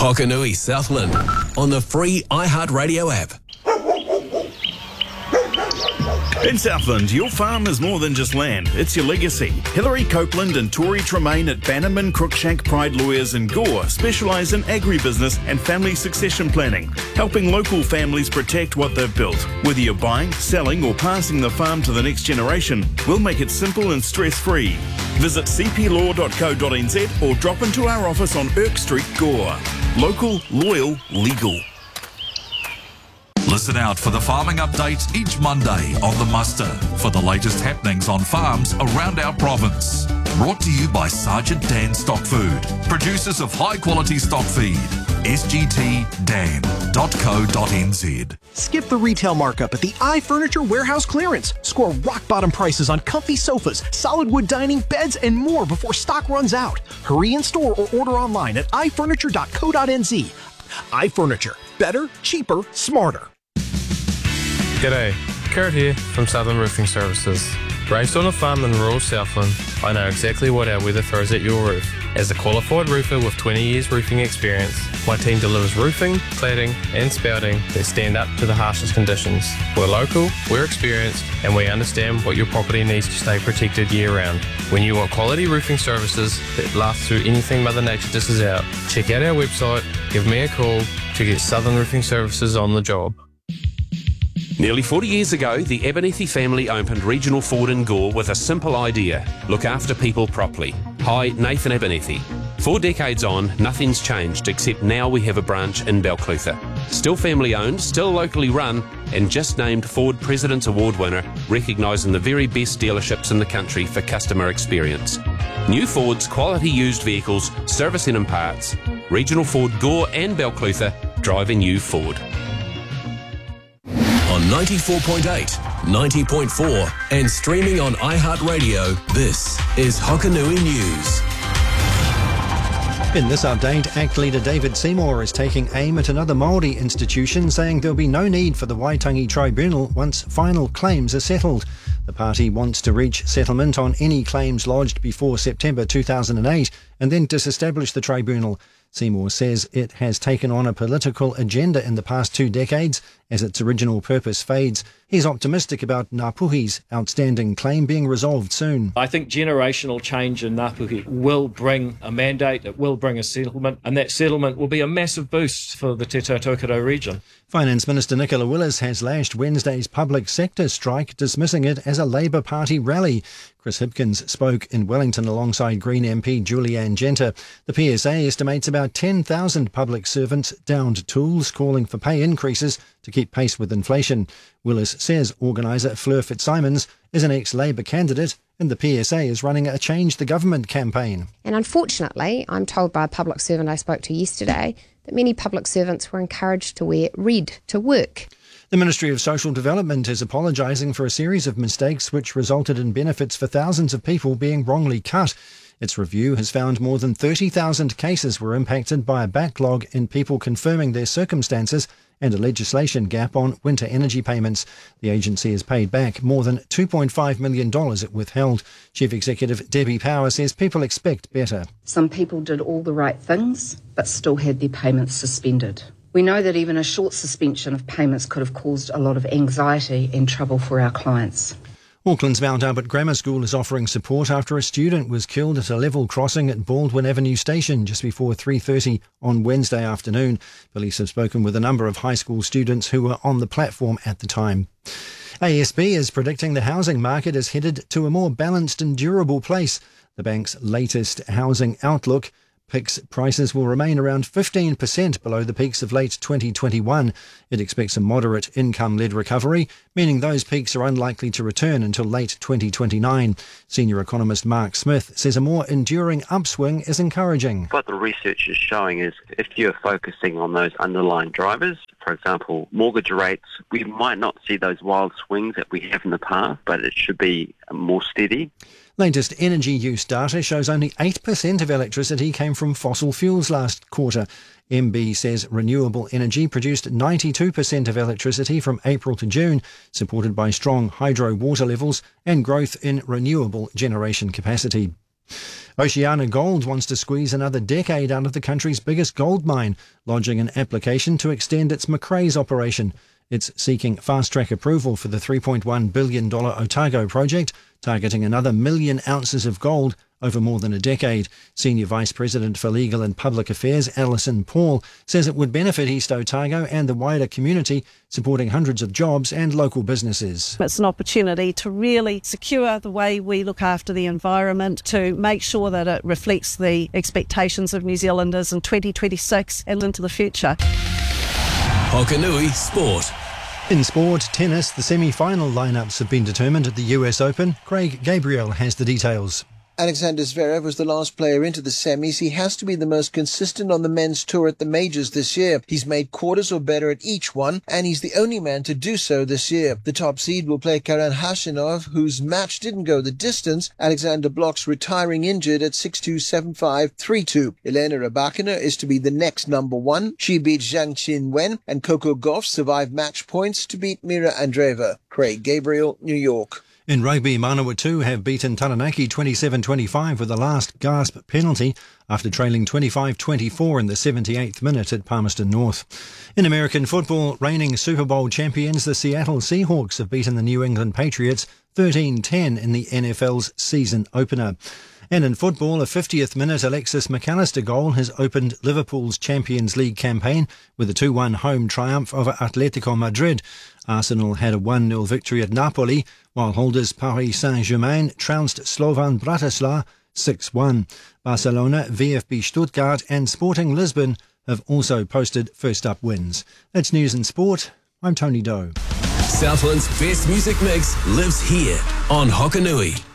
Hokanui Southland on the free iHeartRadio app. In Southland, your farm is more than just land, it's your legacy. Hilary Copeland and Tori Tremaine at Bannerman Cruikshank Pride Lawyers in Gore specialise in agribusiness and family succession planning, helping local families protect what they've built. Whether you're buying, selling or passing the farm to the next generation, we'll make it simple and stress-free. Visit cplaw.co.nz or drop into our office on Irk Street, Gore. Local, loyal, legal. Listen out for the farming update each Monday on The Muster for the latest happenings on farms around our province. Brought to you by Sergeant Dan Stock Food, producers of high-quality stock feed. sgtdan.co.nz. Skip the retail markup at the iFurniture Warehouse Clearance. Score rock-bottom prices on comfy sofas, solid wood dining, beds, and more before stock runs out. Hurry in store or order online at ifurniture.co.nz. iFurniture. Better, cheaper, smarter. G'day, Kurt here from Southern Roofing Services. Raised on a farm in rural Southland, I know exactly what our weather throws at your roof. As a qualified roofer with 20 years roofing experience, my team delivers roofing, cladding and spouting that stand up to the harshest conditions. We're local, we're experienced and we understand what your property needs to stay protected year round. When you want quality roofing services that last through anything Mother Nature dishes out, check out our website, give me a call to get Southern Roofing Services on the job. Nearly 40 years ago, the Abernethy family opened Regional Ford in Gore with a simple idea: look after people properly. Hi, Nathan Abernethy. 4 decades on, nothing's changed except now we have a branch in Balclutha. Still family owned, still locally run, and just named Ford President's Award winner, recognising the very best dealerships in the country for customer experience. New Fords, quality used vehicles, servicing and parts. Regional Ford Gore and Balclutha, driving you Ford. On 94.8, 90.4 and streaming on iHeartRadio, this is Hokanui News. In this update, ACT leader David Seymour is taking aim at another Māori institution, saying there'll be no need for the Waitangi Tribunal once final claims are settled. The party wants to reach settlement on any claims lodged before September 2008 and then disestablish the tribunal. Seymour says it has taken on a political agenda in the past 2 decades as its original purpose fades. He's optimistic about Ngāpuhi's outstanding claim being resolved soon. I think generational change in Ngāpuhi will bring a mandate, it will bring a settlement, and that settlement will be a massive boost for the Te Tokoro region. Finance Minister Nicola Willis has lashed Wednesday's public sector strike, dismissing it as a Labour Party rally. Chris Hipkins spoke in Wellington alongside Green MP Julianne Genter. The PSA estimates about 10,000 public servants downed tools, calling for pay increases to keep pace with inflation. Willis says organiser Fleur Fitzsimons is an ex-Labour candidate and the PSA is running a Change the Government campaign. And unfortunately, I'm told by a public servant I spoke to yesterday that many public servants were encouraged to wear red to work. The Ministry of Social Development is apologising for a series of mistakes which resulted in benefits for thousands of people being wrongly cut. Its review has found more than 30,000 cases were impacted by a backlog in people confirming their circumstances and a legislation gap on winter energy payments. The agency has paid back more than $2.5 million it withheld. Chief Executive Debbie Power says people expect better. Some people did all the right things but still had their payments suspended. We know that even a short suspension of payments could have caused a lot of anxiety and trouble for our clients. Auckland's Mount Albert Grammar School is offering support after a student was killed at a level crossing at Baldwin Avenue Station just before 3:30 on Wednesday afternoon. Police have spoken with a number of high school students who were on the platform at the time. ASB is predicting the housing market is headed to a more balanced and durable place. The bank's latest housing outlook PIC's prices will remain around 15% below the peaks of late 2021. It expects a moderate income-led recovery, meaning those peaks are unlikely to return until late 2029. Senior economist Mark Smith says a more enduring upswing is encouraging. What the research is showing is if you're focusing on those underlying drivers, for example, mortgage rates, we might not see those wild swings that we have in the past, but it should be more steady. Latest energy use data shows only 8% of electricity came from fossil fuels last quarter. MB says renewable energy produced 92% of electricity from April to June, supported by strong hydro water levels and growth in renewable generation capacity. Oceana Gold wants to squeeze another decade out of the country's biggest gold mine, lodging an application to extend its Macraes operation. It's seeking fast-track approval for the $3.1 billion Otago project, targeting another 1 million ounces of gold over more than a decade. Senior Vice President for Legal and Public Affairs, Alison Paul, says it would benefit East Otago and the wider community, supporting hundreds of jobs and local businesses. It's an opportunity to really secure the way we look after the environment, to make sure that it reflects the expectations of New Zealanders in 2026 and into the future. Hokanui Sport. In sport, tennis, the semi-final lineups have been determined at the US Open. Craig Gabriel has the details. Alexander Zverev was the last player into the semis. He has to be the most consistent on the men's tour at the majors this year. He's made quarters or better at each one, and he's the only man to do so this year. The top seed will play Karen Khachanov, whose match didn't go the distance. Alexander Blok's retiring injured at 6-2, 7-5, 3-2. Elena Rybakina is to be the next number one. She beat Zhang Qinwen, and Coco Gauff survived match points to beat Mira Andreeva. Craig Gabriel, New York. In rugby, Manawatu have beaten Taranaki 27-25 with a last gasp penalty after trailing 25-24 in the 78th minute at Palmerston North. In American football, reigning Super Bowl champions, the Seattle Seahawks have beaten the New England Patriots 13-10 in the NFL's season opener. And in football, a 50th minute Alexis McAllister goal has opened Liverpool's Champions League campaign with a 2-1 home triumph over Atletico Madrid. Arsenal had a 1-0 victory at Napoli, while holders Paris Saint-Germain trounced Slovan Bratislava 6-1. Barcelona, VfB Stuttgart and Sporting Lisbon have also posted first-up wins. That's news and sport. I'm Tony Doe. Southland's best music mix lives here on Hokanui.